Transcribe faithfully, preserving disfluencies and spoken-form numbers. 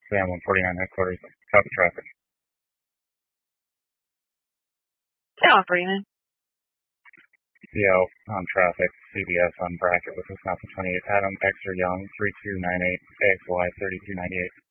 Sam one forty-nine headquarters. Copy traffic. Yeah, Freeman. C L on traffic. C B S on bracket with Wisconsin twenty-eight. Adam Extra Young three two nine eight. A X Y thirty-two ninety-eight.